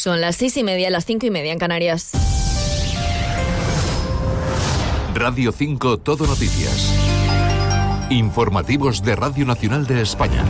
Son las 6:30, las 5:30 en Canarias. Radio 5 Todo Noticias. Informativos de Radio Nacional de España.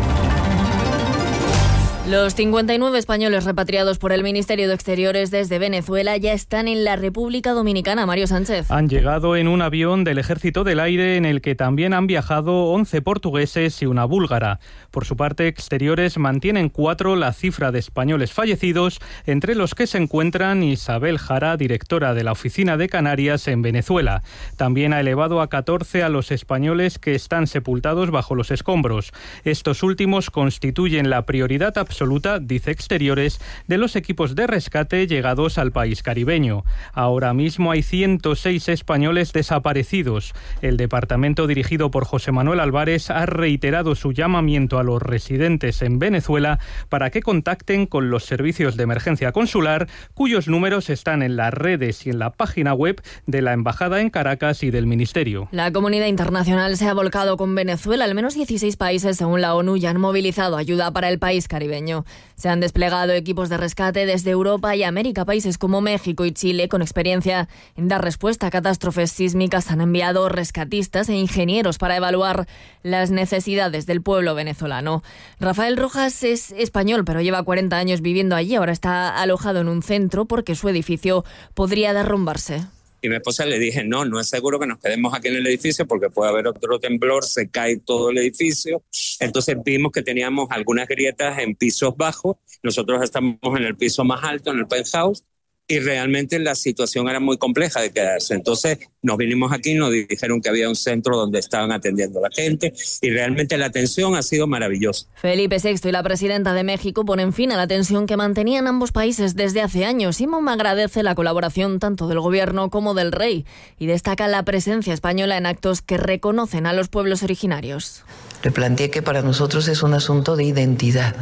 Los 59 españoles repatriados por el Ministerio de Exteriores desde Venezuela ya están en la República Dominicana. Mario Sánchez. Han llegado en un avión del Ejército del Aire en el que también han viajado 11 portugueses y una búlgara. Por su parte, Exteriores mantiene en 4 la cifra de españoles fallecidos, entre los que se encuentran Isabel Jara, directora de la Oficina de Canarias en Venezuela. También ha elevado a 14 a los españoles que están sepultados bajo los escombros. Estos últimos constituyen la prioridad absoluta, dice Exteriores, de los equipos de rescate llegados al país caribeño. Ahora mismo hay 106 españoles desaparecidos. El departamento dirigido por José Manuel Álvarez ha reiterado su llamamiento a los residentes en Venezuela para que contacten con los servicios de emergencia consular, cuyos números están en las redes y en la página web de la Embajada en Caracas y del Ministerio. La comunidad internacional se ha volcado con Venezuela. Al menos 16 países, según la ONU, ya han movilizado ayuda para el país caribeño. Se han desplegado equipos de rescate desde Europa y América. Países como México y Chile, con experiencia en dar respuesta a catástrofes sísmicas, han enviado rescatistas e ingenieros para evaluar las necesidades del pueblo venezolano. Rafael Rojas es español, pero lleva 40 años viviendo allí. Ahora está alojado en un centro porque su edificio podría derrumbarse. Y mi esposa le dije, no es seguro que nos quedemos aquí en el edificio porque puede haber otro temblor, se cae todo el edificio. Entonces vimos que teníamos algunas grietas en pisos bajos. Nosotros estamos en el piso más alto, en el penthouse, y realmente la situación era muy compleja de quedarse. Entonces nos vinimos aquí, nos dijeron que había un centro donde estaban atendiendo a la gente y realmente la atención ha sido maravillosa. Felipe VI y la presidenta de México ponen fin a la tensión que mantenían ambos países desde hace años. Simón agradece la colaboración tanto del gobierno como del rey y destaca la presencia española en actos que reconocen a los pueblos originarios. Le planteé que para nosotros es un asunto de identidad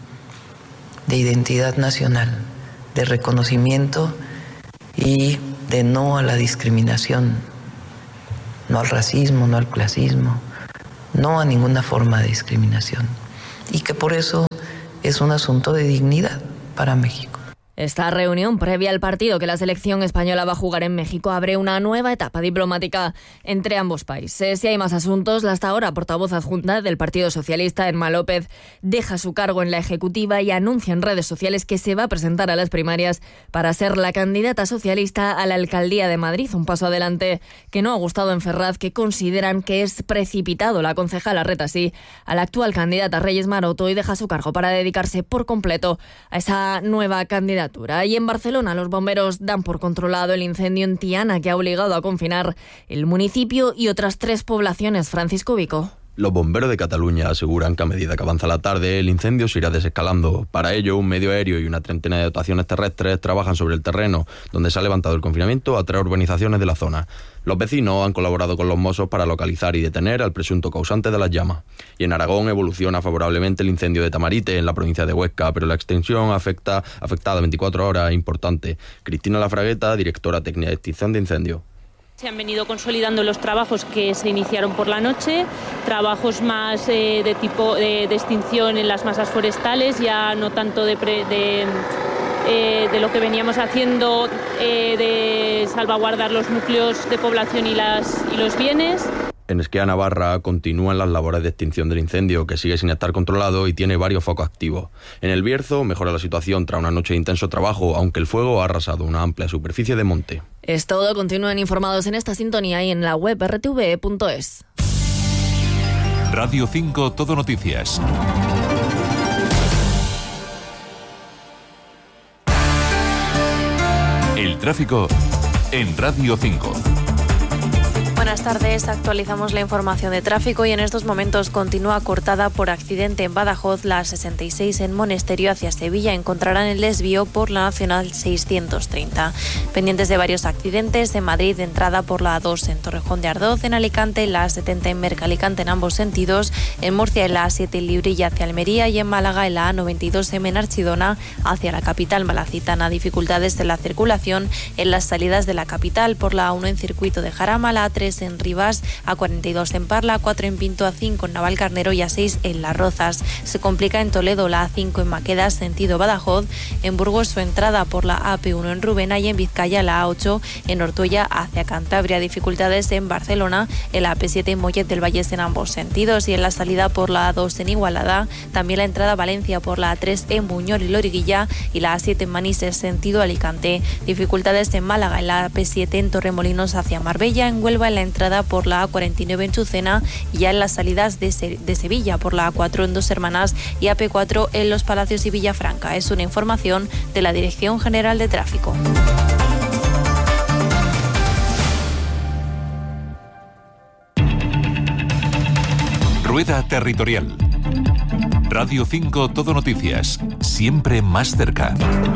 nacional, de reconocimiento y de no a la discriminación, no al racismo, no al clasismo, no a ninguna forma de discriminación. Y que por eso es un asunto de dignidad para México. Esta reunión previa al partido que la selección española va a jugar en México abre una nueva etapa diplomática entre ambos países. Si hay más asuntos, la hasta ahora portavoz adjunta del Partido Socialista, Emma López, deja su cargo en la Ejecutiva y anuncia en redes sociales que se va a presentar a las primarias para ser la candidata socialista a la Alcaldía de Madrid. Un paso adelante que no ha gustado en Ferraz, que consideran que es precipitado. La concejala reta así a la actual candidata Reyes Maroto y deja su cargo para dedicarse por completo a esa nueva candidatura. Y en Barcelona los bomberos dan por controlado el incendio en Tiana, que ha obligado a confinar el municipio y otras 3 poblaciones. Francisco Vico. Los bomberos de Cataluña aseguran que a medida que avanza la tarde el incendio se irá desescalando. Para ello, un medio aéreo y una treintena de dotaciones terrestres trabajan sobre el terreno, donde se ha levantado el confinamiento a 3 urbanizaciones de la zona. Los vecinos han colaborado con los Mossos para localizar y detener al presunto causante de las llamas. Y en Aragón evoluciona favorablemente el incendio de Tamarite, en la provincia de Huesca, pero la extensión afectada a 24 horas es importante. Cristina Lafragueta, directora técnica de extinción de incendios. Se han venido consolidando los trabajos que se iniciaron por la noche, trabajos más de tipo de extinción en las masas forestales, ya no tanto de lo que veníamos haciendo de salvaguardar los núcleos de población y los bienes. En Esquea Navarra continúan las labores de extinción del incendio, que sigue sin estar controlado y tiene varios focos activos. En el Bierzo mejora la situación tras una noche de intenso trabajo, aunque el fuego ha arrasado una amplia superficie de monte. Es todo. Continúen informados en esta sintonía y en la web rtve.es. Radio 5 Todo Noticias. El tráfico en Radio 5. Buenas tardes, actualizamos la información de tráfico y en estos momentos continúa cortada por accidente en Badajoz la 66 en Monesterio hacia Sevilla. Encontrarán el desvío por la Nacional 630. Pendientes de varios accidentes en Madrid, de entrada por la A2 en Torrejón de Ardoz, en Alicante la A70 en Mercalicante en ambos sentidos, en Murcia en la A7 en Librilla hacia Almería y en Málaga en la A92 en Archidona hacia la capital malacitana. Dificultades de la circulación en las salidas de la capital por la A1 en Circuito de Jarama, la A3 2 en Rivas, A42 en Parla, A4 en Pinto, A5 en Navalcarnero y A6 en Las Rozas. Se complica en Toledo la A5 en Maquedas, sentido Badajoz, en Burgos su entrada por la AP1 en Rubena y en Vizcaya la A8 en Ortuella hacia Cantabria. Dificultades en Barcelona, en la AP7 en Mollet del Vallés en ambos sentidos y en la salida por la A2 en Igualada, también la entrada a Valencia por la A3 en Buñol y Loriguilla y la A7 en Manises, sentido Alicante. Dificultades en Málaga, en la AP7 en Torremolinos hacia Marbella, en Huelva en la entrada por la A49 en Chucena y ya en las salidas de Sevilla por la A4 en Dos Hermanas y AP4 en Los Palacios y Villafranca. Es una información de la Dirección General de Tráfico. Rueda Territorial. Radio 5 Todo Noticias, siempre más cerca.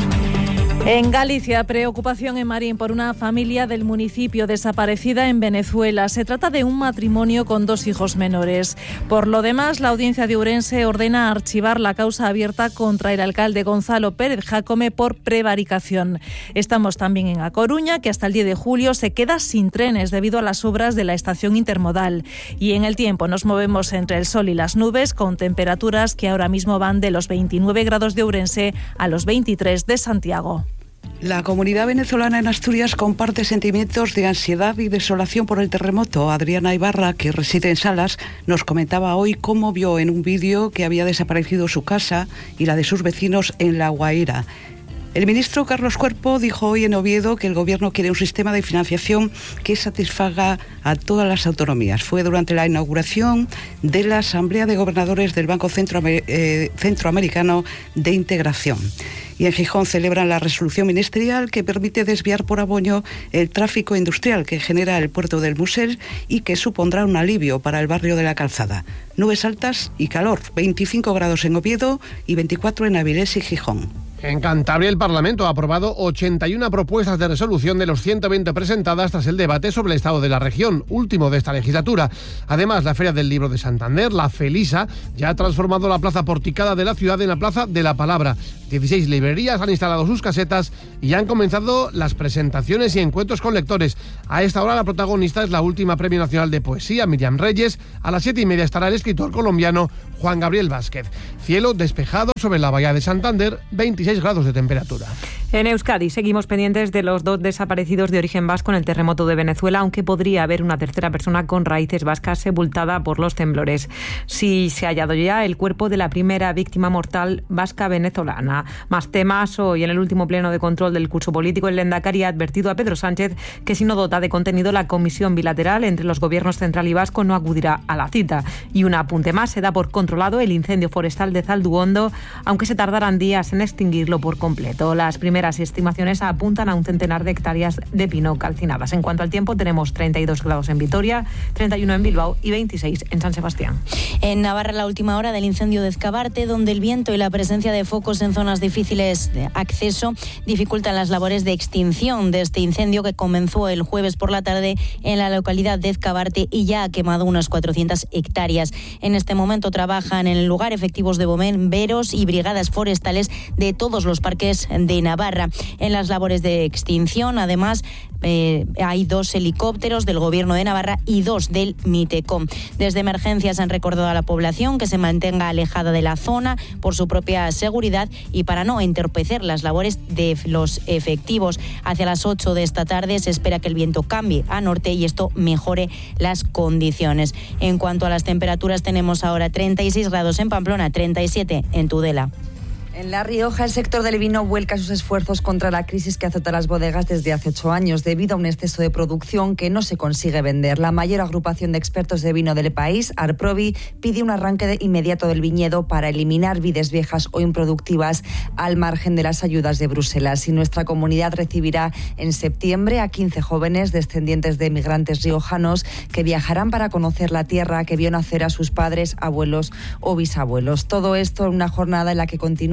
En Galicia, preocupación en Marín por una familia del municipio desaparecida en Venezuela. Se trata de un matrimonio con 2 hijos menores. Por lo demás, la audiencia de Ourense ordena archivar la causa abierta contra el alcalde Gonzalo Pérez Jácome por prevaricación. Estamos también en A Coruña, que hasta el 10 de julio se queda sin trenes debido a las obras de la estación intermodal. Y en el tiempo nos movemos entre el sol y las nubes con temperaturas que ahora mismo van de los 29 grados de Ourense a los 23 de Santiago. La comunidad venezolana en Asturias comparte sentimientos de ansiedad y desolación por el terremoto. Adriana Ibarra, que reside en Salas, nos comentaba hoy cómo vio en un vídeo que había desaparecido su casa y la de sus vecinos en La Guaira. El ministro Carlos Cuerpo dijo hoy en Oviedo que el Gobierno quiere un sistema de financiación que satisfaga a todas las autonomías. Fue durante la inauguración de la Asamblea de Gobernadores del Banco Centroamericano de Integración. Y en Gijón celebran la resolución ministerial que permite desviar por Aboño el tráfico industrial que genera el puerto del Musel y que supondrá un alivio para el barrio de la Calzada. Nubes altas y calor, 25 grados en Oviedo y 24 en Avilés y Gijón. En Cantabria, el Parlamento ha aprobado 81 propuestas de resolución de los 120 presentadas tras el debate sobre el estado de la región, último de esta legislatura. Además, la Feria del Libro de Santander, la Felisa, ya ha transformado la plaza porticada de la ciudad en la Plaza de la Palabra. 16 librerías han instalado sus casetas y han comenzado las presentaciones y encuentros con lectores. A esta hora la protagonista es la última Premio Nacional de Poesía, Miriam Reyes. A las 7:30 estará el escritor colombiano Juan Gabriel Vázquez. Cielo despejado sobre la bahía de Santander, 26 grados de temperatura. En Euskadi seguimos pendientes de los 2 desaparecidos de origen vasco en el terremoto de Venezuela, aunque podría haber una tercera persona con raíces vascas sepultada por los temblores. Sí se ha hallado ya el cuerpo de la primera víctima mortal vasca venezolana. Más temas. Hoy, en el último pleno de control del curso político, el Lehendakari ha advertido a Pedro Sánchez que si no dota de contenido la comisión bilateral entre los gobiernos central y vasco, no acudirá a la cita. Y un apunte más: se da por controlado el incendio forestal de Zalduondo, aunque se tardarán días en extinguirlo por completo. Las primeras estimaciones apuntan a un centenar de hectáreas de pino calcinadas. En cuanto al tiempo, tenemos 32 grados en Vitoria, 31 en Bilbao y 26 en San Sebastián. En Navarra, la última hora del incendio de Ezcabarte, donde el viento y la presencia de focos en zonas difíciles de acceso dificultan las labores de extinción de este incendio que comenzó el jueves por la tarde en la localidad de Ezcabarte y ya ha quemado unas 400 hectáreas. En este momento trabajan en el lugar efectivos de bomberos y brigadas forestales de todos los parques de Navarra. En las labores de extinción, además, hay 2 helicópteros del Gobierno de Navarra y 2 del Mitecom. Desde emergencias han recordado a la población que se mantenga alejada de la zona por su propia seguridad y para no entorpecer las labores de los efectivos. Hacia las 8 de esta tarde se espera que el viento cambie a norte y esto mejore las condiciones. En cuanto a las temperaturas, tenemos ahora 36 grados en Pamplona, 37 en Tudela. En La Rioja, el sector del vino vuelca sus esfuerzos contra la crisis que azota las bodegas desde hace 8 años, debido a un exceso de producción que no se consigue vender. La mayor agrupación de expertos de vino del país, Arprovi, pide un arranque inmediato del viñedo para eliminar vides viejas o improductivas al margen de las ayudas de Bruselas. Y nuestra comunidad recibirá en septiembre a 15 jóvenes descendientes de emigrantes riojanos que viajarán para conocer la tierra que vio nacer a sus padres, abuelos o bisabuelos. Todo esto en una jornada en la que continúa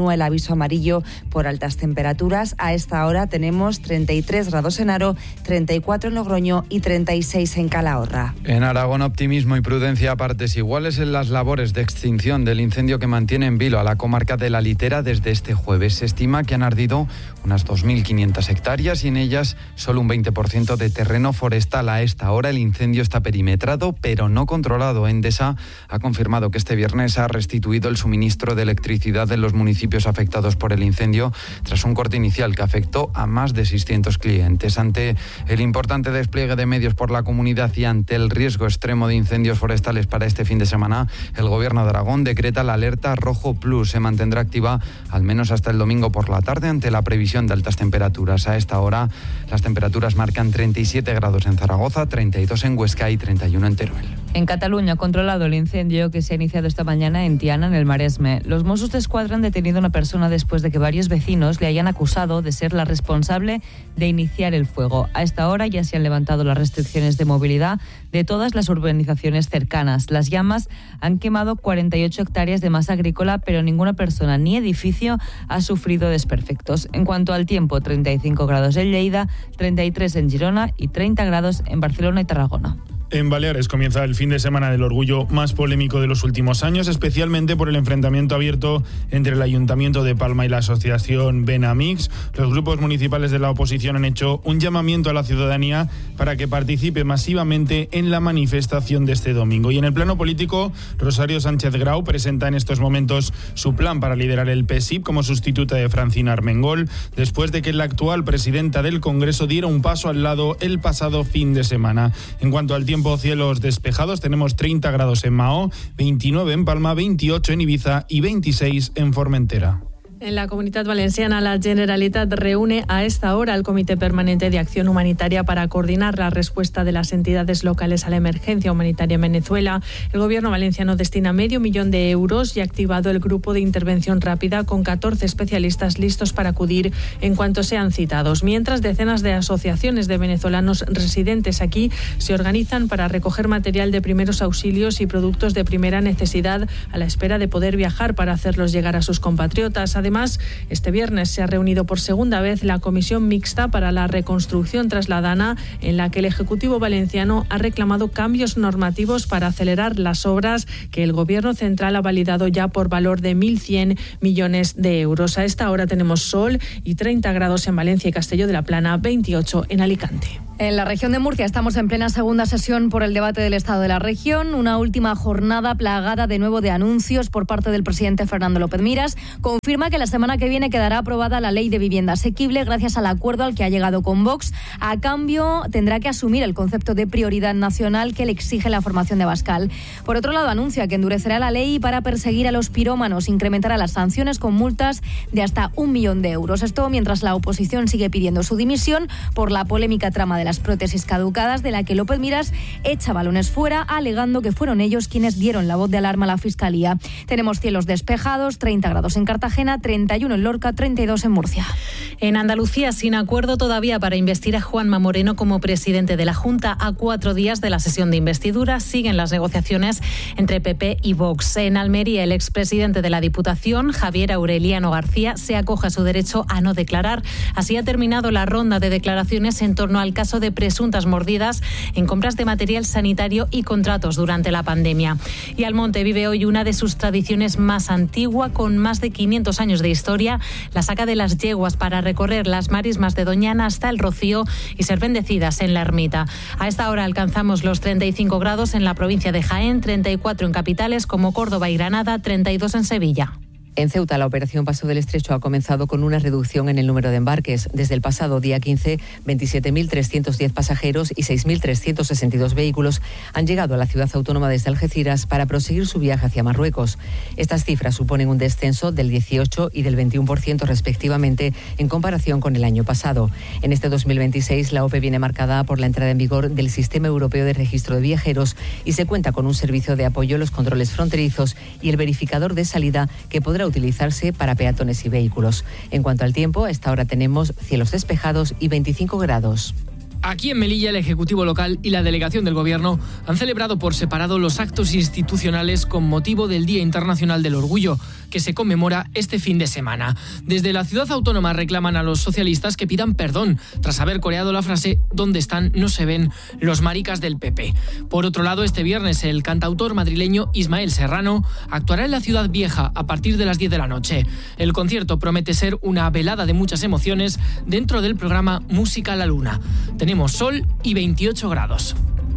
continúa el aviso amarillo por altas temperaturas. A esta hora tenemos 33 grados en Haro, 34 en Logroño y 36 en Calahorra. En Aragón, optimismo y prudencia a partes iguales en las labores de extinción del incendio que mantiene en vilo a la comarca de La Litera desde este jueves. Se estima que han ardido unas 2.500 hectáreas y en ellas solo un 20% de terreno forestal. A esta hora el incendio está perimetrado, pero no controlado. Endesa ha confirmado que este viernes ha restituido el suministro de electricidad en los municipios afectados por el incendio tras un corte inicial que afectó a más de 600 clientes. Ante el importante despliegue de medios por la comunidad y ante el riesgo extremo de incendios forestales para este fin de semana, el Gobierno de Aragón decreta la alerta rojo plus. Se mantendrá activa al menos hasta el domingo por la tarde ante la previsión de altas temperaturas. A esta hora las temperaturas marcan 37 grados en Zaragoza, 32 en Huesca y 31 en Teruel. En Cataluña ha controlado el incendio que se ha iniciado esta mañana en Tiana, en el Maresme. Los Mossos d'Esquadra han detenido a una persona después de que varios vecinos le hayan acusado de ser la responsable de iniciar el fuego. A esta hora ya se han levantado las restricciones de movilidad de todas las urbanizaciones cercanas. Las llamas han quemado 48 hectáreas de masa agrícola, pero ninguna persona ni edificio ha sufrido desperfectos. En cuanto al tiempo, 35 grados en Lleida, 33 en Girona y 30 grados en Barcelona y Tarragona. En Baleares comienza el fin de semana del orgullo más polémico de los últimos años, especialmente por el enfrentamiento abierto entre el Ayuntamiento de Palma y la asociación Benamix. Los grupos municipales de la oposición han hecho un llamamiento a la ciudadanía para que participe masivamente en la manifestación de este domingo. Y en el plano político, Rosario Sánchez Grau presenta en estos momentos su plan para liderar el PSIP como sustituta de Francina Armengol, después de que la actual presidenta del Congreso diera un paso al lado el pasado fin de semana. En cuanto al tiempo, cielos despejados, tenemos 30 grados en Mahó, 29 en Palma, 28 en Ibiza y 26 en Formentera. En la Comunitat Valenciana, la Generalitat reúne a esta hora al Comité Permanente de Acción Humanitaria para coordinar la respuesta de las entidades locales a la emergencia humanitaria en Venezuela. El Gobierno valenciano destina $500,000 de euros y ha activado el grupo de intervención rápida con 14 especialistas listos para acudir en cuanto sean citados. Mientras, decenas de asociaciones de venezolanos residentes aquí se organizan para recoger material de primeros auxilios y productos de primera necesidad a la espera de poder viajar para hacerlos llegar a sus compatriotas. Además, este viernes se ha reunido por segunda vez la Comisión Mixta para la Reconstrucción Trasladana, en la que el Ejecutivo valenciano ha reclamado cambios normativos para acelerar las obras que el Gobierno central ha validado ya por valor de 1.100 millones de euros. A esta hora tenemos sol y 30 grados en Valencia y Castelló de la Plana, 28 en Alicante. En la región de Murcia estamos en plena segunda sesión por el debate del estado de la región, una última jornada plagada de nuevo de anuncios por parte del presidente Fernando López Miras. Confirma que la semana que viene quedará aprobada la ley de vivienda asequible gracias al acuerdo al que ha llegado con Vox. A cambio, tendrá que asumir el concepto de prioridad nacional que le exige la formación de Abascal. Por otro lado, anuncia que endurecerá la ley para perseguir a los pirómanos, incrementará las sanciones con multas de hasta 1 millón de euros. Esto mientras la oposición sigue pidiendo su dimisión por la polémica trama de las prótesis caducadas, de la que López Miras echa balones fuera, alegando que fueron ellos quienes dieron la voz de alarma a la Fiscalía. Tenemos cielos despejados, 30 grados en Cartagena, 31 en Lorca, 32 en Murcia. En Andalucía, sin acuerdo todavía para investir a Juanma Moreno como presidente de la Junta. A 4 días de la sesión de investidura siguen las negociaciones entre PP y Vox. En Almería, el expresidente de la Diputación, Javier Aureliano García, se acoge a su derecho a no declarar. Así ha terminado la ronda de declaraciones en torno al caso de presuntas mordidas en compras de material sanitario y contratos durante la pandemia. Y Almonte vive hoy una de sus tradiciones más antigua, con más de 500 años de historia, la saca de las yeguas para recorrer las marismas de Doñana hasta el Rocío y ser bendecidas en la ermita. A esta hora alcanzamos los 35 grados en la provincia de Jaén, 34 en capitales como Córdoba y Granada, 32 en Sevilla. En Ceuta, la operación Paso del Estrecho ha comenzado con una reducción en el número de embarques. Desde el pasado día 15, 27.310 pasajeros y 6.362 vehículos han llegado a la ciudad autónoma desde Algeciras para proseguir su viaje hacia Marruecos. Estas cifras suponen un descenso del 18 y del 21% respectivamente en comparación con el año pasado. En este 2026, la OPE viene marcada por la entrada en vigor del Sistema Europeo de Registro de Viajeros y se cuenta con un servicio de apoyo a los controles fronterizos y el verificador de salida que podrá utilizarse para peatones y vehículos. En cuanto al tiempo, a esta hora tenemos cielos despejados y 25 grados. Aquí en Melilla, el Ejecutivo local y la delegación del Gobierno han celebrado por separado los actos institucionales con motivo del Día Internacional del Orgullo. que se conmemora este fin de semana. Desde la ciudad autónoma reclaman a los socialistas que pidan perdón tras haber coreado la frase «¿Dónde están? No se ven los maricas del PP». Por otro lado, este viernes el cantautor madrileño Ismael Serrano actuará en la Ciudad Vieja a partir de las 10 de la noche. El concierto promete ser una velada de muchas emociones dentro del programa Música a la Luna. Tenemos sol y 28 grados.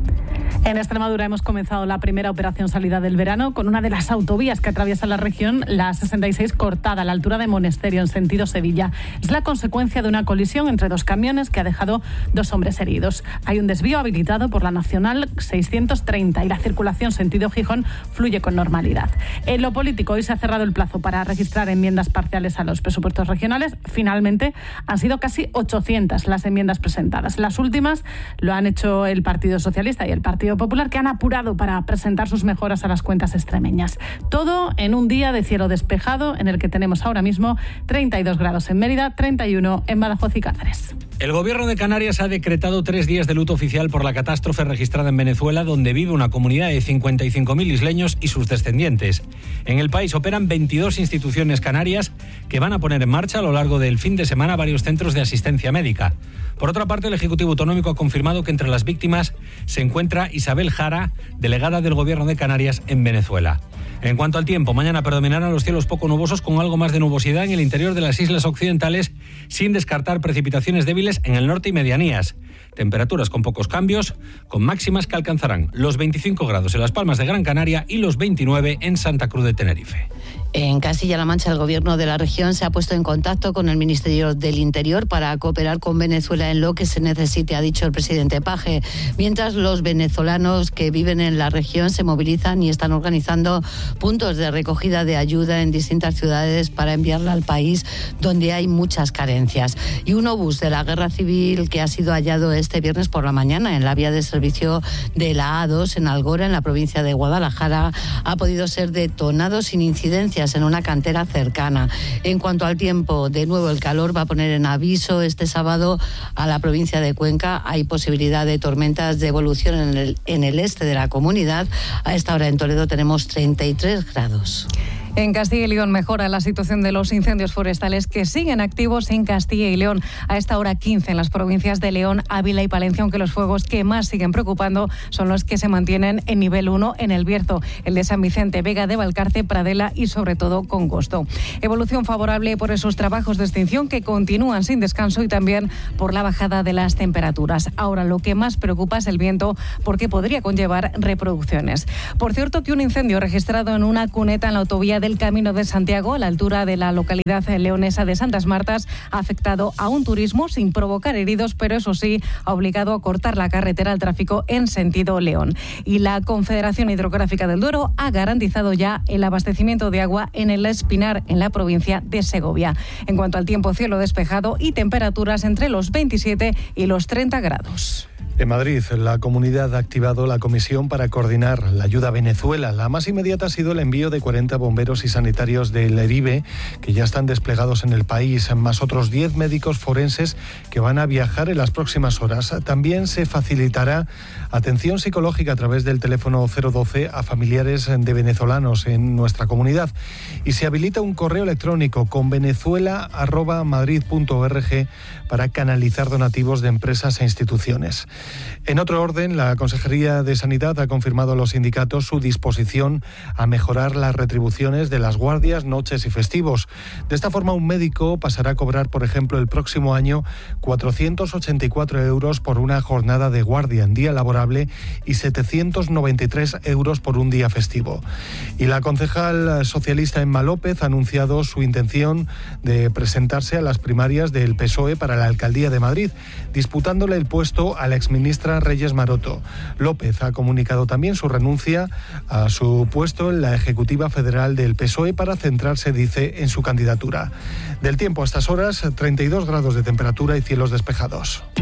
En Extremadura hemos comenzado la primera operación salida del verano con una de las autovías que atraviesa la región, la 66, cortada a la altura de Monesterio en sentido Sevilla. Es la consecuencia de una colisión entre dos camiones que ha dejado 2 hombres heridos. Hay un desvío habilitado por la Nacional 630 y la circulación sentido Gijón fluye con normalidad. En lo político, hoy se ha cerrado el plazo para registrar enmiendas parciales a los presupuestos regionales. Finalmente, han sido casi 800 las enmiendas presentadas. Las últimas lo han hecho el Partido Socialista y el Partido Popular, que han apurado para presentar sus mejoras a las cuentas extremeñas. Todo en un día de cielo despejado en el que tenemos ahora mismo 32 grados en Mérida, 31 en Badajoz y Cáceres. El Gobierno de Canarias ha decretado 3 días de luto oficial por la catástrofe registrada en Venezuela, donde vive una comunidad de 55.000 isleños y sus descendientes. En el país operan 22 instituciones canarias que van a poner en marcha a lo largo del fin de semana varios centros de asistencia médica. Por otra parte, el Ejecutivo Autonómico ha confirmado que entre las víctimas se encuentra Isabel Jara, delegada del Gobierno de Canarias en Venezuela. En cuanto al tiempo, mañana predominarán los cielos poco nubosos con algo más de nubosidad en el interior de las islas occidentales, sin descartar precipitaciones débiles en el norte y medianías. Temperaturas con pocos cambios, con máximas que alcanzarán los 25 grados en Las Palmas de Gran Canaria y los 29 en Santa Cruz de Tenerife. En Castilla-La Mancha, el Gobierno de la región se ha puesto en contacto con el Ministerio del Interior para cooperar con Venezuela en lo que se necesite, ha dicho el presidente Page. Mientras los venezolanos que viven en la región se movilizan y están organizando puntos de recogida de ayuda en distintas ciudades para enviarla al país donde hay muchas carencias. Y un obús de la Guerra Civil que ha sido hallado este viernes por la mañana en la vía de servicio de la A2 en Algora, en la provincia de Guadalajara, ha podido ser detonado sin incidencias en una cantera cercana. En cuanto al tiempo, de nuevo el calor va a poner en aviso este sábado a la provincia de Cuenca. Hay posibilidad de tormentas de evolución en el este de la comunidad. A esta hora en Toledo tenemos 33 grados. En Castilla y León mejora la situación de los incendios forestales que siguen activos en Castilla y León. A esta hora 15 en las provincias de León, Ávila y Palencia, aunque los fuegos que más siguen preocupando son los que se mantienen en nivel 1 en El Bierzo, el de San Vicente, Vega de Valcarce, Pradela y sobre todo Congosto. Evolución favorable por esos trabajos de extinción que continúan sin descanso y también por la bajada de las temperaturas. Ahora lo que más preocupa es el viento porque podría conllevar reproducciones. Por cierto, que un incendio registrado en una cuneta en la autovía del Camino de Santiago, a la altura de la localidad leonesa de Santas Martas, ha afectado a un turismo sin provocar heridos, pero eso sí, ha obligado a cortar la carretera al tráfico en sentido León. Y la Confederación Hidrográfica del Duero ha garantizado ya el abastecimiento de agua en el Espinar, en la provincia de Segovia. En cuanto al tiempo, cielo despejado y temperaturas entre los 27 y los 30 grados. En Madrid, la comunidad ha activado la comisión para coordinar la ayuda a Venezuela. La más inmediata ha sido el envío de 40 bomberos y sanitarios del ERIBE, que ya están desplegados en el país, más otros 10 médicos forenses que van a viajar en las próximas horas. También se facilitará atención psicológica a través del teléfono 012 a familiares de venezolanos en nuestra comunidad. Y se habilita un correo electrónico convenezuela@madrid.org para canalizar donativos de empresas e instituciones. En otro orden, la Consejería de Sanidad ha confirmado a los sindicatos su disposición a mejorar las retribuciones de las guardias, noches y festivos. De esta forma, un médico pasará a cobrar, por ejemplo, el próximo año 484 euros por una jornada de guardia en día laborable y 793 euros por un día festivo. Y la concejal socialista Emma López ha anunciado su intención de presentarse a las primarias del PSOE para la alcaldía de Madrid, disputándole el puesto a la exministra Reyes Maroto. López ha comunicado también su renuncia a su puesto en la Ejecutiva Federal del PSOE para centrarse, dice, en su candidatura. Del tiempo a estas horas, 32 grados de temperatura y cielos despejados.